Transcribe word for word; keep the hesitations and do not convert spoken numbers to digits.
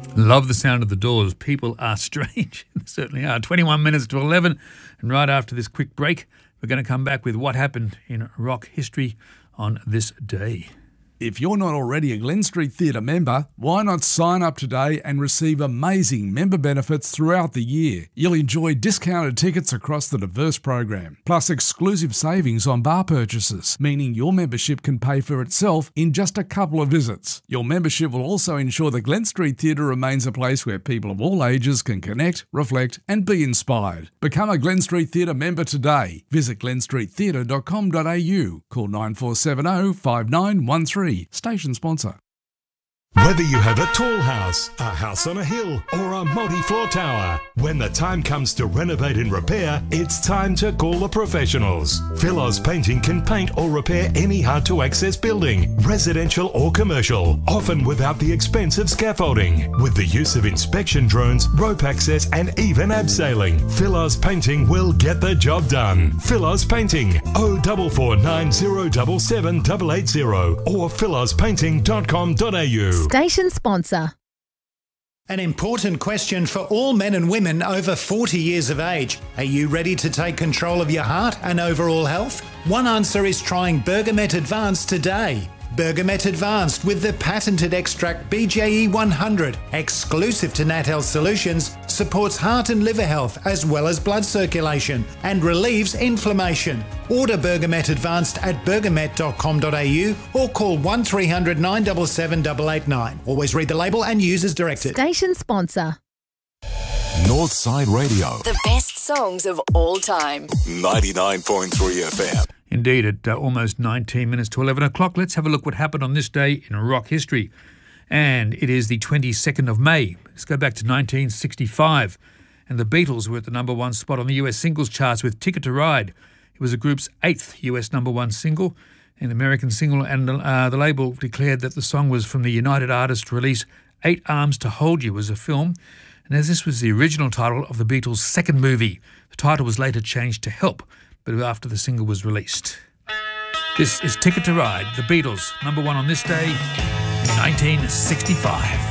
Love the sound of the Doors. People are strange. They certainly are. twenty-one minutes to eleven. And right after this quick break, we're going to come back with what happened in rock history on this day. If you're not already a Glen Street Theatre member, why not sign up today and receive amazing member benefits throughout the year? You'll enjoy discounted tickets across the diverse program, plus exclusive savings on bar purchases, meaning your membership can pay for itself in just a couple of visits. Your membership will also ensure the Glen Street Theatre remains a place where people of all ages can connect, reflect and be inspired. Become a Glen Street Theatre member today. Visit glen street theatre dot com dot a u. Call nine four seven zero, five nine one three. Station sponsor. Whether you have a tall house, a house on a hill, or a multi-floor tower, when the time comes to renovate and repair, it's time to call the professionals. Philos Painting can paint or repair any hard-to-access building, residential or commercial, often without the expense of scaffolding. With the use of inspection drones, rope access, and even abseiling, Philos Painting will get the job done. Philos Painting, oh four four nine zero seven seven eight eight zero or philos painting dot com dot a u. Station sponsor. An important question for all men and women over forty years of age. Are you ready to take control of your heart and overall health? One answer is trying Bergamet Advanced today. Bergamet Advanced with the patented extract B J E one hundred, exclusive to Nat Health Solutions, supports heart and liver health as well as blood circulation and relieves inflammation. Order Bergamet Advanced at bergamet dot com dot a u or call one three hundred nine seven seven eight eight nine. Always read the label and use as directed. Station sponsor. Northside Radio. The best songs of all time. ninety-nine point three F M. Indeed, at uh, almost nineteen minutes to eleven o'clock, let's have a look what happened on this day in rock history. And it is the twenty-second of May. Let's go back to nineteen sixty-five. And the Beatles were at the number one spot on the U S singles charts with Ticket to Ride. It was the group's eighth U S number one single, an American single, and uh, the label declared that the song was from the United Artists release Eight Arms to Hold You as a film. And as this was the original title of the Beatles' second movie, the title was later changed to Help, but after the single was released. This is Ticket to Ride, the Beatles, number one on this day, nineteen sixty-five.